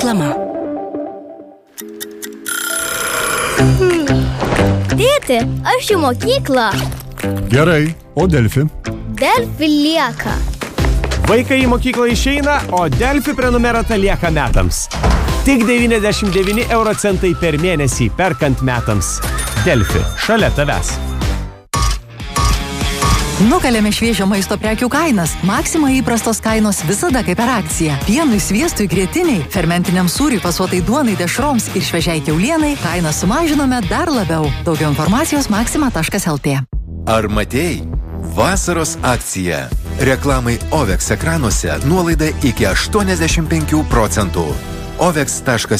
Reklama. Tėti, aš į mokyklą. Gerai, o Delfi? Delfi lieka. Vaikai į mokyklą išeina, o Delfi prenumerata lieka metams. Tik 99 euro centai per mėnesį perkant metams. Delfi, šalia tavęs. Nukalėme šviežio maisto prekių kainas. Maxima įprastos kainos visada kaip per akciją. Pienui, sviestui, grietiniai, fermentiniam sūriui, fasuotai duonai, dešroms ir šviežiai kiaulienai kainą sumažinome dar labiau. Daugiau informacijos maxima.lt. Ar matei? Vasaros akcija. Reklamai OVEX ekranuose nuolaida iki 85%. OVEX.lt